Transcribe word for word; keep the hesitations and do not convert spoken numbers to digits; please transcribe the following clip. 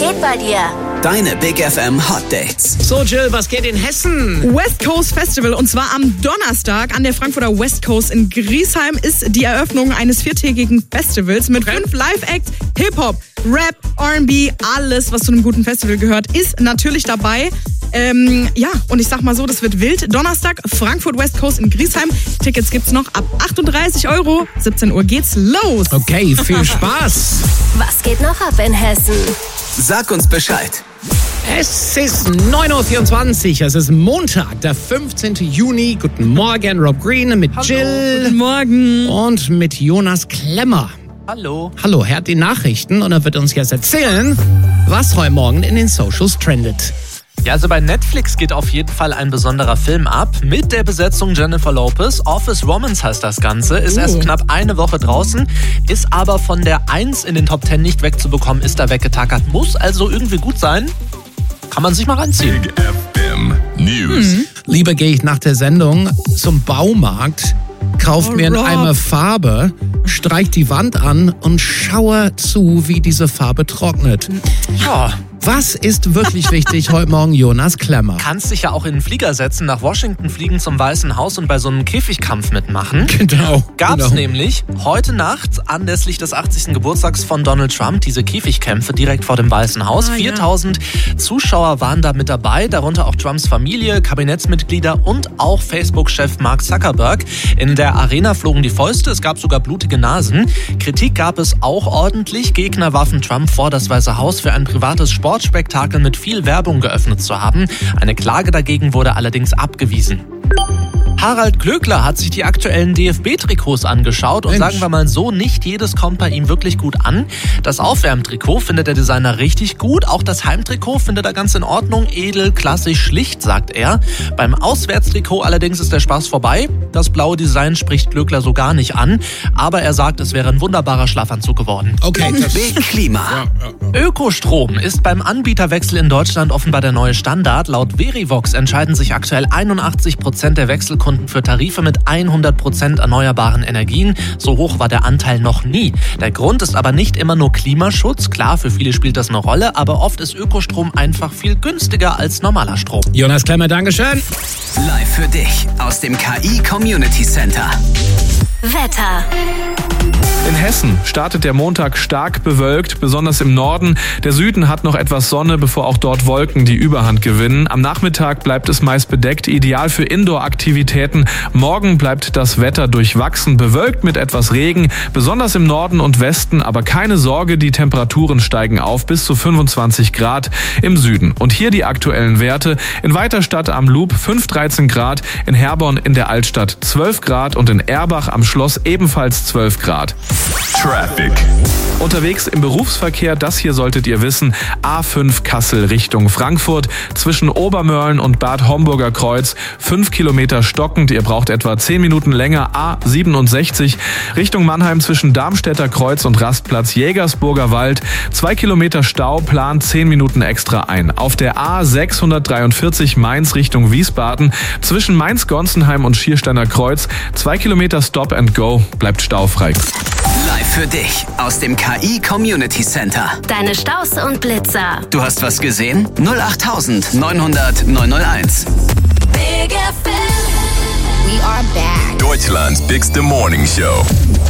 geht bei dir? Deine Big F M Hot Dates. So, Jill, was geht in Hessen? West Coast Festival, und zwar am Donnerstag an der Frankfurter West Coast in Griesheim ist die Eröffnung eines viertägigen Festivals mit fünf Live-Acts, Hip-Hop, Rap, R and B, alles, was zu einem guten Festival gehört, ist natürlich dabei. Ähm, ja, und ich sag mal so, das wird wild. Donnerstag, Frankfurt West Coast in Griesheim. Tickets gibt's noch ab achtunddreißig Euro. siebzehn Uhr geht's los. Okay, viel Spaß. Was geht noch ab in Hessen? Sag uns Bescheid. Es ist neun Uhr vierundzwanzig, es ist Montag, der fünfzehnten Juni. Guten Morgen, Rob Green mit Hallo. Jill. Guten Morgen. Und mit Jonas Klemmer. Hallo. Hallo, er hat die Nachrichten und er wird uns jetzt erzählen, was heute Morgen in den Socials trendet. Ja, also bei Netflix geht auf jeden Fall ein besonderer Film ab mit der Besetzung Jennifer Lopez. Office Romance heißt das Ganze, ist Uh. erst knapp eine Woche draußen, ist aber von der eins in den Top zehn nicht wegzubekommen, ist da weggetackert, muss also irgendwie gut sein. Kann man sich mal reinziehen. Big F M News. Mhm. Lieber gehe ich nach der Sendung zum Baumarkt, kauf Oh, mir einen Rob. Eimer Farbe, streich die Wand an und schaue zu, wie diese Farbe trocknet. Ja, Was ist wirklich wichtig heute Morgen, Jonas Klemmer? kannst dich ja auch in den Flieger setzen, nach Washington fliegen zum Weißen Haus und bei so einem Käfigkampf mitmachen. Genau. Gab's genau. nämlich heute Nacht anlässlich des achtzigsten Geburtstags von Donald Trump diese Käfigkämpfe direkt vor dem Weißen Haus. Ah, ja. viertausend Zuschauer waren da mit dabei, darunter auch Trumps Familie, Kabinettsmitglieder und auch Facebook-Chef Mark Zuckerberg. In der Arena flogen die Fäuste, es gab sogar blutige Nasen. Kritik gab es auch ordentlich. Gegner warfen Trump vor, das Weiße Haus für ein privates Sportspektakel mit viel Werbung geöffnet zu haben. Eine Klage dagegen wurde allerdings abgewiesen. Harald Glöckler hat sich die aktuellen D F B-Trikots angeschaut und Mensch. sagen wir mal so, nicht jedes kommt bei ihm wirklich gut an. Das Aufwärmtrikot findet der Designer richtig gut, auch das Heimtrikot findet er ganz in Ordnung, edel, klassisch, schlicht, sagt er. Beim Auswärtstrikot allerdings ist der Spaß vorbei. Das blaue Design spricht Glöckler so gar nicht an, aber er sagt, es wäre ein wunderbarer Schlafanzug geworden. Okay, das Big Klima. Ökostrom ist beim Anbieterwechsel in Deutschland offenbar der neue Standard. Laut Verivox entscheiden sich aktuell einundachtzig Prozent der Wechselkunden für Tarife mit hundert Prozent erneuerbaren Energien. So hoch war der Anteil noch nie. Der Grund ist aber nicht immer nur Klimaschutz. Klar, für viele spielt das eine Rolle, aber oft ist Ökostrom einfach viel günstiger als normaler Strom. Jonas Klemmer, Dankeschön. Live für dich aus dem K I Community Center. Wetter. In Hessen startet der Montag stark bewölkt, besonders im Norden. Der Süden hat noch etwas Sonne, bevor auch dort Wolken die Überhand gewinnen. Am Nachmittag bleibt es meist bedeckt, ideal für Indoor-Aktivitäten. Morgen bleibt das Wetter durchwachsen, bewölkt mit etwas Regen, besonders im Norden und Westen. Aber keine Sorge, die Temperaturen steigen auf bis zu fünfundzwanzig Grad im Süden. Und hier die aktuellen Werte. In Weiterstadt am Loop fünf bis dreizehn Grad, in Herborn in der Altstadt zwölf Grad und in Erbach am Schloss ebenfalls zwölf Grad. Traffic. Unterwegs im Berufsverkehr, das hier solltet ihr wissen, A fünf Kassel Richtung Frankfurt, zwischen Obermörlen und Bad Homburger Kreuz, fünf Kilometer stockend, ihr braucht etwa zehn Minuten länger, A siebenundsechzig, Richtung Mannheim zwischen Darmstädter Kreuz und Rastplatz Jägersburger Wald, zwei Kilometer Stau, plant zehn Minuten extra ein. Auf der A sechshundertdreiundvierzig Mainz Richtung Wiesbaden, zwischen Mainz-Gonsenheim und Schiersteiner Kreuz, zwei Kilometer Stop and Go, bleibt staufrei. Live für dich aus dem K I Community Center. Deine Staus und Blitzer. Du hast was gesehen? null acht neunhundert neunhunderteins. Big F M. We are back. Deutschland's bigste Morning Show.